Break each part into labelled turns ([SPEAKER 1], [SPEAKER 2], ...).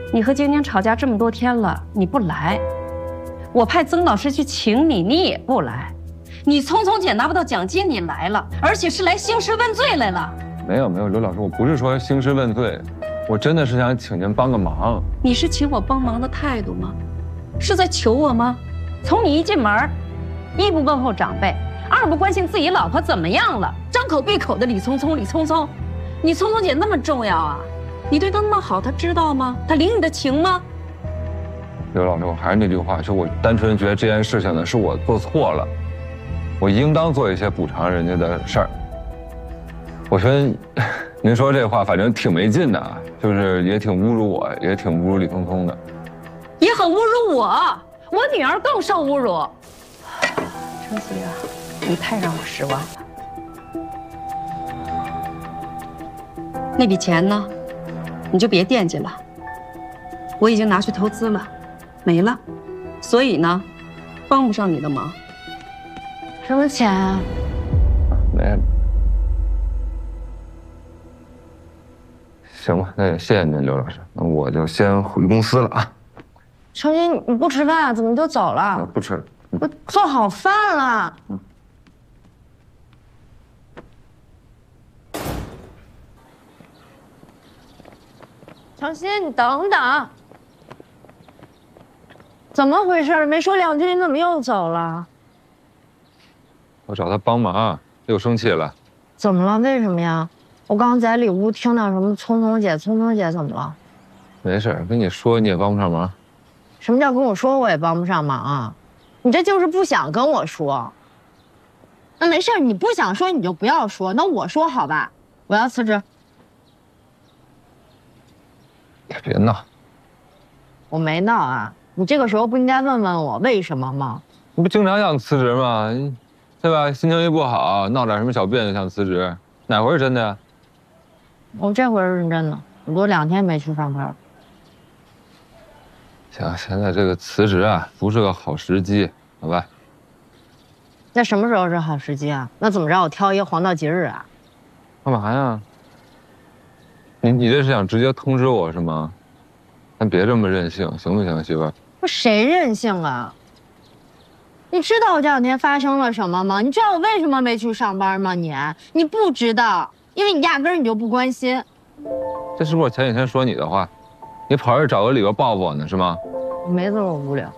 [SPEAKER 1] 你和晶晶吵架这么多天了，你不来，我派曾老师去请你，你也不来。你聪聪姐拿不到奖金，你来了，而且是来兴师问罪来了。
[SPEAKER 2] 没有，刘老师，我不是说兴师问罪，我真的是想请您帮个忙。
[SPEAKER 1] 你是请我帮忙的态度吗？是在求我吗？从你一进门，一不问候长辈，二不关心自己老婆怎么样了，张口闭口的李聪聪，李聪聪，你聪聪姐那么重要啊？你对她那么好，她知道吗？她领你的情吗？
[SPEAKER 2] 刘老师，我还是那句话，就我单纯觉得这件事情呢是我做错了，我应当做一些补偿人家的事儿。我觉得您说这话反正挺没劲的啊，就是也挺侮辱我，也挺侮辱李聪聪的，
[SPEAKER 1] 也很侮辱我，我女儿更受侮辱。晨曦啊，你太让我失望了。那笔钱呢，你就别惦记了，我已经拿去投资了，没了，所以呢，帮不上你的忙。
[SPEAKER 3] 什么钱啊？
[SPEAKER 2] 没了。行吧，那也谢谢您，刘老师，那我就先回公司了啊。
[SPEAKER 3] 程鑫，你不吃饭，怎么就走了？
[SPEAKER 2] 不吃了。
[SPEAKER 3] 我做好饭了。程鑫，你等等，怎么回事？没说两句，你怎么又走了？
[SPEAKER 2] 我找他帮忙，又生气了。
[SPEAKER 3] 怎么了？为什么呀？我刚在里屋听到什么聪聪姐，聪聪姐怎么了？
[SPEAKER 2] 没事，跟你说你也帮不上忙。
[SPEAKER 3] 什么叫跟我说我也帮不上忙啊？你这就是不想跟我说。那没事，你不想说你就不要说，那我说好吧，我要辞职。
[SPEAKER 2] 别闹，
[SPEAKER 3] 我没闹啊，你这个时候不应该问问我为什么吗？
[SPEAKER 2] 你不经常想辞职吗？对吧？心情一不好，闹点什么小别扭想辞职，哪回是真的呀？
[SPEAKER 3] 我这回是认真的，我都2天没去上班。
[SPEAKER 2] 行，现在这个辞职啊，不是个好时机，好吧？
[SPEAKER 3] 那什么时候是好时机啊？那怎么着？我挑一个黄道吉日啊？
[SPEAKER 2] 干嘛呀？你这是想直接通知我是吗？咱别这么任性，行不行，媳妇儿？
[SPEAKER 3] 不，谁任性啊？你知道我这2天发生了什么吗？你知道我为什么没去上班吗？你不知道，因为你压根儿你就不关心。
[SPEAKER 2] 这是不是我前几天说你的话？你跑这找个理由报复我呢是吗？
[SPEAKER 3] 我没这么无聊。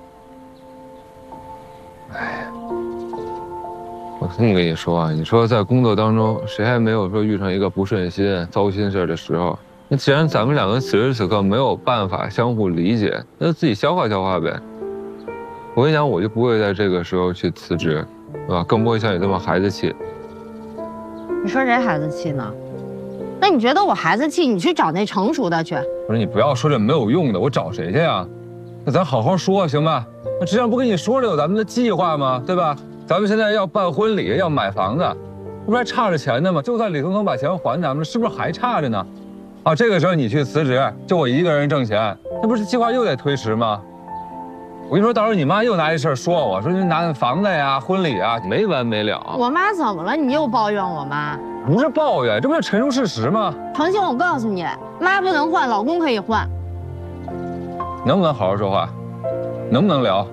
[SPEAKER 2] 哎呀，我这么跟你说啊，你说在工作当中，谁还没有说遇上一个不顺心、糟心事的时候？那既然咱们两个此时此刻没有办法相互理解，那就自己消化消化呗。我跟你讲，我就不会在这个时候去辞职，对吧？更不会像你这么孩子气。
[SPEAKER 3] 你说谁孩子气呢？那你觉得我孩子气，你去找那成熟的去。
[SPEAKER 2] 不是你不要说这没有用的，我找谁去呀？那咱好好说行吧？那之前不跟你说了有咱们的计划吗？对吧？咱们现在要办婚礼，要买房子，这不还差着钱呢吗？就算李聪聪把钱还咱们，是不是还差着呢？啊，这个时候你去辞职，就我一个人挣钱，那不是计划又得推迟吗？我跟你说，到时候你妈又拿这事儿说我，说你拿房子呀、婚礼啊，没完没了。
[SPEAKER 3] 我妈怎么了？你又抱怨我妈？
[SPEAKER 2] 不是抱怨，这不是陈述事实吗？
[SPEAKER 3] 程鑫，我告诉你，妈不能换，老公可以换。
[SPEAKER 2] 能不能好好说话？能不能聊？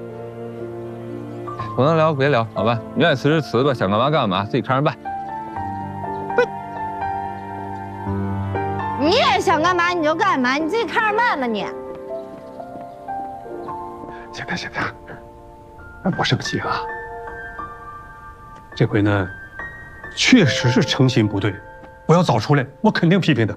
[SPEAKER 2] 不能聊别聊，好吧？你愿意辞职辞吧，想干嘛干嘛，自己看着办。
[SPEAKER 3] 不是，你也想干嘛你就干嘛，你自己看着办吧你。
[SPEAKER 4] 行了，不生气啊。这回呢，确实是诚心不对，我要早出来，我肯定批评他。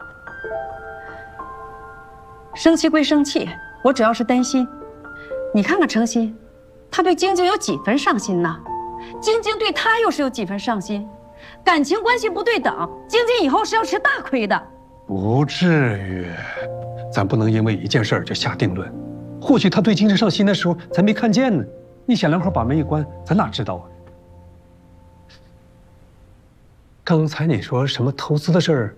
[SPEAKER 1] 生气归生气，我主要是担心。你看看程曦，他对晶晶有几分上心呢？晶晶对他又是有几分上心？感情关系不对等，晶晶以后是要吃大亏的。
[SPEAKER 4] 不至于，咱不能因为一件事就下定论。或许他对晶晶上心的时候，咱没看见呢。你小两口把门一关，咱哪知道啊？刚才你说什么投资的事儿，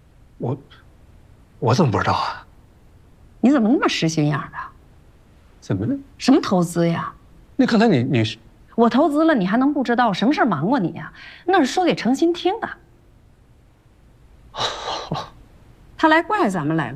[SPEAKER 4] 我怎么不知道啊？
[SPEAKER 1] 你怎么那么实心眼的？
[SPEAKER 4] 怎么了？
[SPEAKER 1] 什么投资呀？
[SPEAKER 4] 那刚才你是
[SPEAKER 1] 我投资了，你还能不知道？我什么事儿瞒过你呀？那是说给程鑫听的。他来怪咱们来了。